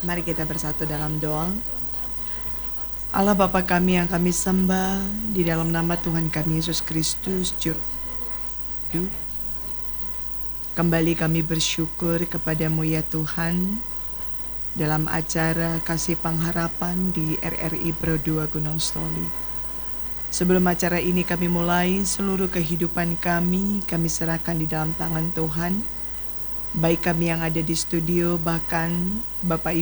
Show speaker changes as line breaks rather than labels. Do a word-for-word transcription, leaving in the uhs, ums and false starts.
Mari kita bersatu dalam doa. Allah Bapa kami yang kami sembah, di dalam nama Tuhan kami Yesus Kristus, Juru hidup, kembali kami bersyukur kepadamu ya Tuhan, dalam acara Kasih Pengharapan di R R I Pro dua Gunung Stoli. Sebelum acara ini kami mulai, seluruh kehidupan kami, kami serahkan di dalam tangan Tuhan. Baik kami yang ada di studio, bahkan Bapak Ibu